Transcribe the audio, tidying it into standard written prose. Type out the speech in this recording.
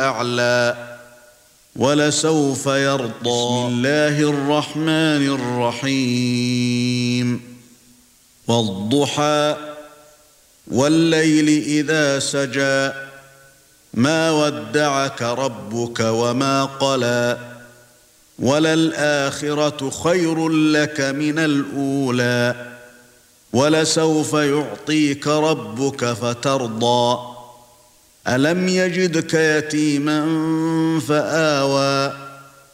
الأعلى ولسوف يرضى. بسم الله الرحمن الرحيم. والضحى والليل إذا سجى ما ودعك ربك وما قلى وللآخرة خير لك من الأولى ولسوف يعطيك ربك فترضى ألم يجدك يتيما فآوى